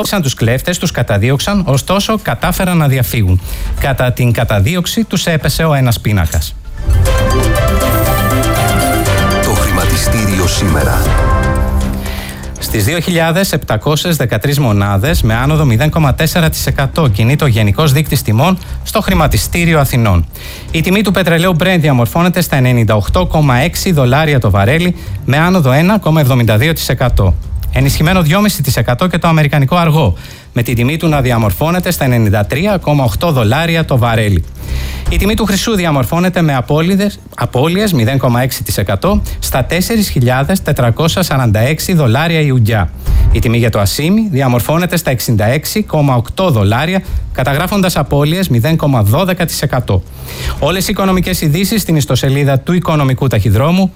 τους κλέφτες, τους καταδίωξαν, ωστόσο κατάφεραν να διαφύγουν. Κατά την καταδίωξη τους έπεσε ο ένας πίνακας. Το χρηματιστήριο σήμερα. Στις 2.713 μονάδες με άνοδο 0,4% κινείται ο γενικός δείκτης τιμών στο χρηματιστήριο Αθηνών. Η τιμή του πετρελαίου Brent διαμορφώνεται στα $98,6 το βαρέλι με άνοδο 1,72%. Ενισχυμένο 2,5% και το αμερικανικό αργό, με τη τιμή του να διαμορφώνεται στα $93,8 το βαρέλι. Η τιμή του χρυσού διαμορφώνεται με απώλειες 0,6% στα $4.446 η ουγγιά. Η τιμή για το ασίμι διαμορφώνεται στα $66,8, καταγράφοντας απώλειες 0,12%. Όλες οι οικονομικές ειδήσεις στην ιστοσελίδα του Οικονομικού Ταχυδρόμου